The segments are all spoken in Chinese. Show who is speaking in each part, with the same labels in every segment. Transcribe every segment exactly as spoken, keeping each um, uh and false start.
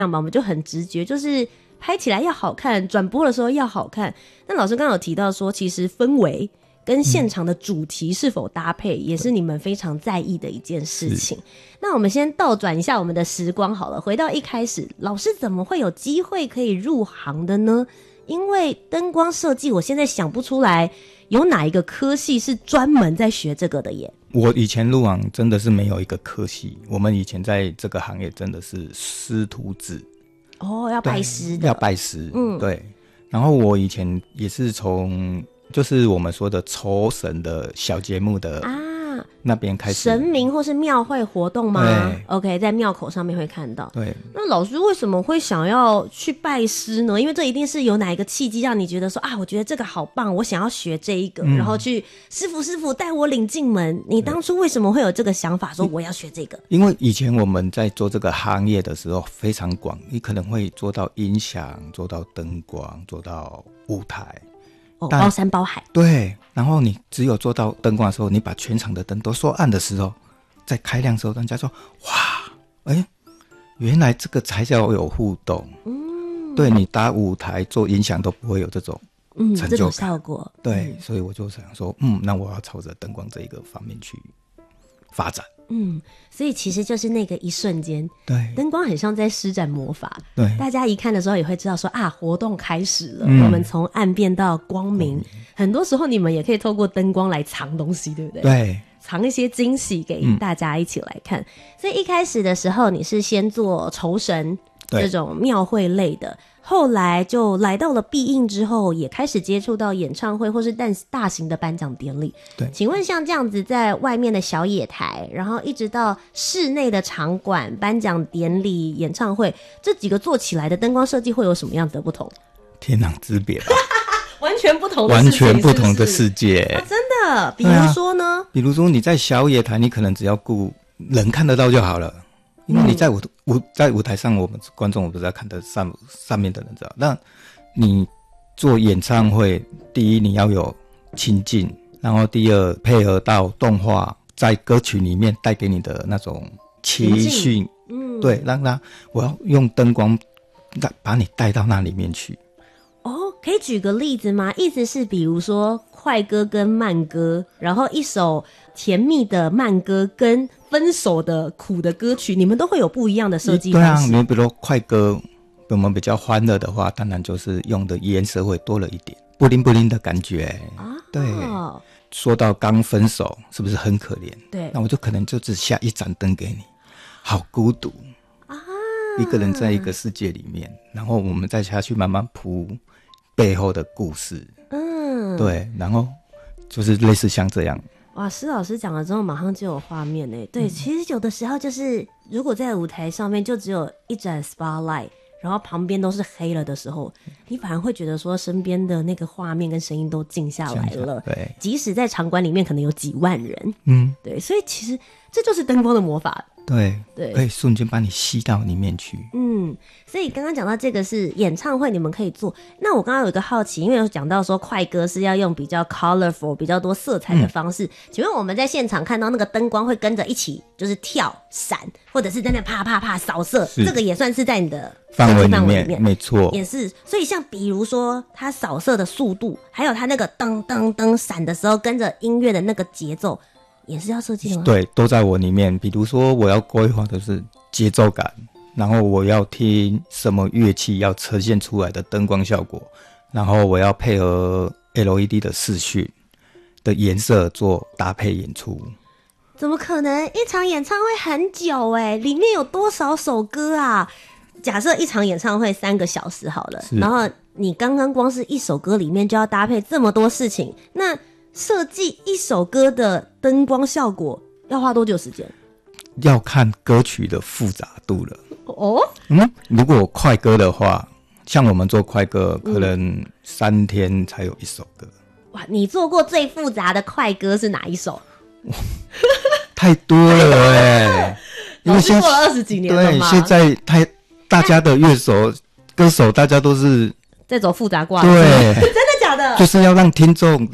Speaker 1: 吧，我们就很直觉，就是拍起来要好看，转播的时候要好看。那老师刚刚有提到说，其实氛围跟现场的主题是否搭配，嗯、也是你们非常在意的一件事情。那我们先倒转一下我们的时光好了，回到一开始，老师怎么会有机会可以入行的呢？因为灯光设计，我现在想不出来有哪一个科系是专门在学这个的耶。
Speaker 2: 我以前入行真的是没有一个科系，我们以前在这个行业真的是师徒制
Speaker 1: 哦，要拜师的，
Speaker 2: 要拜师，
Speaker 1: 嗯，
Speaker 2: 对。然后我以前也是从就是我们说的酬神的小节目的啊那边开始，
Speaker 1: 神明或是庙会活动吗 ？OK， 在庙口上面会看到。
Speaker 2: 对，
Speaker 1: 那老师为什么会想要去拜师呢？因为这一定是有哪一个契机让你觉得说啊，我觉得这个好棒，我想要学这一个，嗯、然后去师傅师傅带我领进门。你当初为什么会有这个想法，说我要学这个？
Speaker 2: 因为以前我们在做这个行业的时候非常广，你可能会做到音响，做到灯光，做到舞台。
Speaker 1: 哦，包山包海。
Speaker 2: 对，然后你只有做到灯光的时候，你把全场的灯都说暗的时候，在开亮的时候，人家说哇，哎，原来这个才叫有互动。嗯，对，你搭舞台做音响都不会有这种成就感，嗯，
Speaker 1: 这种效果。
Speaker 2: 对，所以我就想说，嗯，那我要朝着灯光这一个方面去发展。
Speaker 1: 嗯，所以其实就是那个一瞬间，
Speaker 2: 对，
Speaker 1: 灯光很像在施展魔法，
Speaker 2: 对，
Speaker 1: 大家一看的时候也会知道说啊，活动开始了，嗯、我们从暗变到光明、嗯，很多时候你们也可以透过灯光来藏东西，对不对？
Speaker 2: 对，
Speaker 1: 藏一些惊喜给大家一起来看。嗯、所以一开始的时候，你是先做酬神这种庙会类的。后来就来到了必应之后，也开始接触到演唱会或是大型的颁奖典礼。
Speaker 2: 对，
Speaker 1: 请问像这样子在外面的小野台，然后一直到室内的场馆、颁奖典礼、演唱会，这几个做起来的灯光设计会有什么样子的不同？
Speaker 2: 天壤之别吧。
Speaker 1: 完全不同的事情，
Speaker 2: 完全不同的世界。
Speaker 1: 啊、真的？比如说呢、啊？
Speaker 2: 比如说你在小野台，你可能只要顾人看得到就好了。因为你在舞舞在舞台上，我们观众我不是在看的上上面的人知道。那你做演唱会，第一你要有情境，然后第二配合到动画，在歌曲里面带给你的那种情绪，嗯，对，让它我要用灯光把你带到那里面去。
Speaker 1: 哦，可以举个例子吗？意思是比如说快歌跟慢歌，然后一首甜蜜的慢歌跟分手的苦的歌曲，你们都会有不一样的设计方式。
Speaker 2: 对啊，你比如说快歌，我们比较欢乐的话，当然就是用的颜色会多了一点，布灵布灵的感觉啊。对，说到刚分手，是不是很可怜？
Speaker 1: 对，
Speaker 2: 那我就可能就只下一盏灯给你，好孤独啊，一个人在一个世界里面，然后我们再下去慢慢铺背后的故事。嗯，对，然后就是类似像这样。
Speaker 1: 哇，施老师讲了之后马上就有画面耶。对、嗯、其实有的时候就是如果在舞台上面就只有一盏 spotlight， 然后旁边都是黑了的时候，你反而会觉得说身边的那个画面跟声音都静下来了。
Speaker 2: 对，
Speaker 1: 即使在场馆里面可能有几万人，
Speaker 2: 嗯，
Speaker 1: 对，所以其实这就是灯光的魔法。
Speaker 2: 对
Speaker 1: 对，
Speaker 2: 可以瞬间把你吸到里面去。
Speaker 1: 嗯，所以刚刚讲到这个是演唱会你们可以做，那我刚刚有一个好奇，因为有讲到说快歌是要用比较 colorful 比较多色彩的方式、嗯、请问我们在现场看到那个灯光会跟着一起就是跳闪，或者是在那啪啪啪扫射，这个也算是在你的
Speaker 2: 范围里面，里面没错，
Speaker 1: 也是。所以像比如说它扫射的速度，还有它那个噔噔噔闪的时候跟着音乐的那个节奏也是要设计的吗？
Speaker 2: 对，都在我里面。比如说我要规划的是节奏感，然后我要听什么乐器要呈现出来的灯光效果，然后我要配合 L E D 的视讯的颜色做搭配演出。
Speaker 1: 怎么可能？一场演唱会很久耶，里面有多少首歌啊？假设一场演唱会三个小时好了，然后你刚刚光是一首歌里面就要搭配这么多事情，那设计一首歌的灯光效果要花多久时间？
Speaker 2: 要看歌曲的复杂度了。
Speaker 1: 哦，
Speaker 2: 嗯，如果快歌的话，像我们做快歌，可能三天才有一首歌。
Speaker 1: 哇，你做过最复杂的快歌是哪一首？
Speaker 2: 太多了哎、欸，
Speaker 1: 因为现在做了二十几年了嘛。
Speaker 2: 对，现在太大家的乐手、歌手，大家都是
Speaker 1: 在走复杂挂。
Speaker 2: 对，
Speaker 1: 真的假的？
Speaker 2: 就是要让听众、让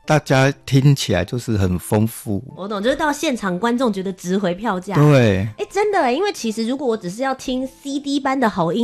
Speaker 2: 大家听起来就是很丰富。
Speaker 1: 我懂，就是到现场观众觉得值回票价。
Speaker 2: 对，
Speaker 1: 哎、欸，真的，因为其实如果我只是要听 C D 般的好音